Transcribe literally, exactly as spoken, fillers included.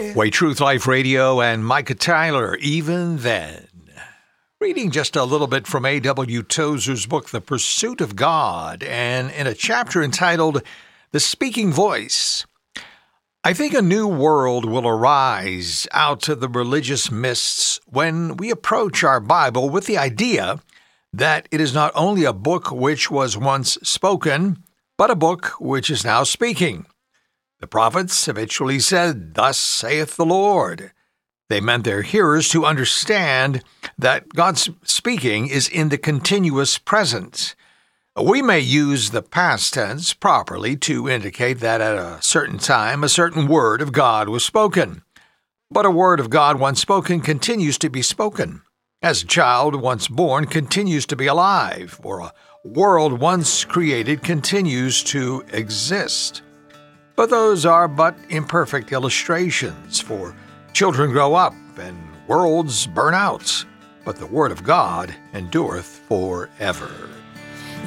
Way Truth Life Radio and Micah Tyler, Even Then. Reading just a little bit from A W Tozer's book, The Pursuit of God, and in a chapter entitled The Speaking Voice. I think a new world will arise out of the religious mists when we approach our Bible with the idea that it is not only a book which was once spoken, but a book which is now speaking. The prophets habitually said, "Thus saith the Lord." They meant their hearers to understand that God's speaking is in the continuous present. We may use the past tense properly to indicate that at a certain time a certain word of God was spoken. But a word of God once spoken continues to be spoken, as a child once born continues to be alive, or a world once created continues to exist. But those are but imperfect illustrations, for children grow up and worlds burn out, but the word of God endureth forever.